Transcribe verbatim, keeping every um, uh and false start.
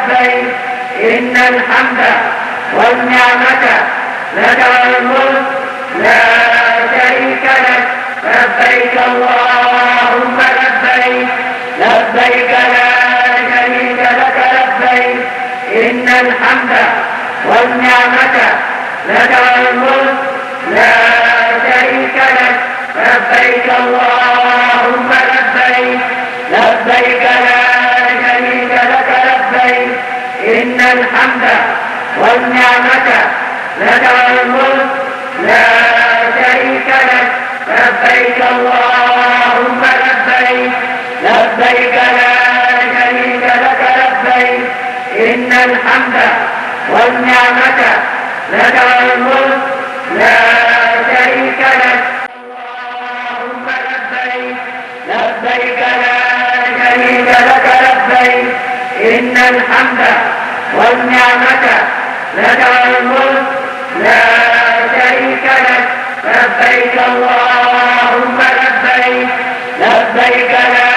لبيك إن الحمد والنعمة لك والملك لا شريك لك لبيك اللهم لبيك لبيك لا شريك لك لبيك إن الحمد والنعمة لك والملك لا شريك لك لبيك اللهم لبيك لبيك لا شريك لك لبيك إن الحمد والنعمة لك والملك لا شريك لك لبيك اللهم لبيك لبيك لا شريك لك لبيك إن الحمد والنعمة لك والملك لا شريك لك اللهم لبيك لبيك لا شريك لك لبيك إن الحمد والنعمة لك والملك لا شريك لك لبيك اللهم لبيك لبيك لا